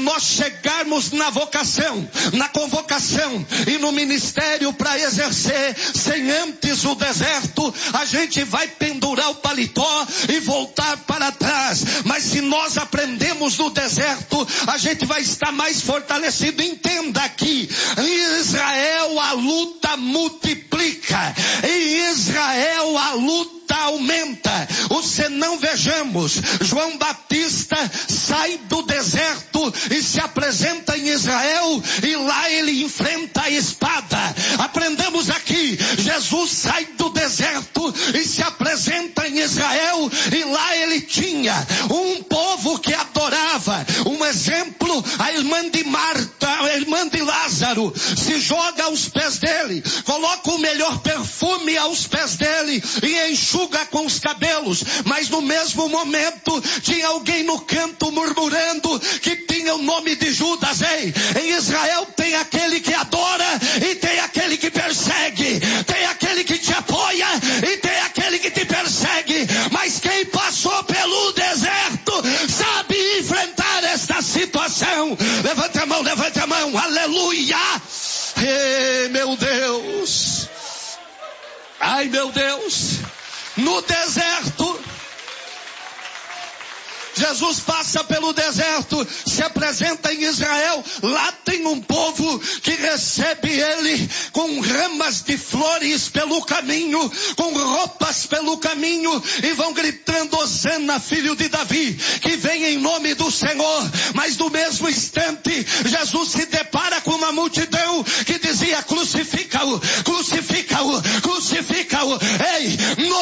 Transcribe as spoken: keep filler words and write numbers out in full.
nós chegarmos na vocação, na convocação e no ministério para exercer, sem antes o deserto, a gente vai pendurar o paletó e voltar para trás. Mas se nós aprendemos no deserto, a gente vai estar mais fortalecido. Entenda aqui, em Israel a luta multiplica, em Israel a luta aumenta. O senão, vejamos, João Batista sai do deserto e se apresenta em Israel, e lá ele enfrenta a espada. Aprendemos aqui, Jesus sai do deserto e se apresenta em Israel, e lá ele tinha um povo que adorava. Um exemplo, a irmã de Marta, a irmã de Lázaro, se joga aos pés dele, coloca o melhor perfume aos pés dele e enxuga com os cabelos. Mas no mesmo momento tinha alguém no canto murmurando que tinha o nome de Judas. Ei, em Israel tem aquele que adora e tem aquele que persegue, tem aquele que te apoia e tem aquele que te persegue. Mas quem passou pelo deserto sabe enfrentar esta situação. Levante a mão, levante a mão, aleluia. Ei, meu Deus, ai meu Deus, no deserto, Jesus passa pelo deserto, se apresenta em Israel. Lá tem um povo que recebe ele com ramas de flores pelo caminho, com roupas pelo caminho, e vão gritando: Hosana, filho de Davi, que vem em nome do Senhor. Mas no mesmo instante, Jesus se depara com uma multidão que dizia: crucifica-o, crucifica-o, crucifica-o. Ei, no